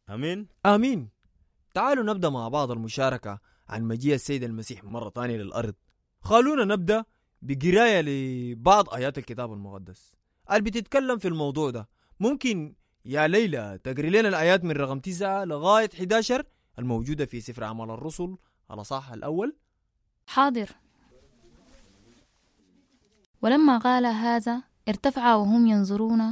أمين. آمين. تعالوا نبدأ مع بعض المشاركة عن مجيء السيد المسيح مرة تانية للأرض. خلونا نبدأ بقراية لبعض آيات الكتاب المقدس اللي بتتكلم في الموضوع ده. ممكن يا ليلى تقري لنا الآيات من رقم 9 لغاية 11 الموجودة في سفر أعمال الرسل الأصحاح الأول؟ حاضر. ولما قال هذا ارتفع وهم ينظرون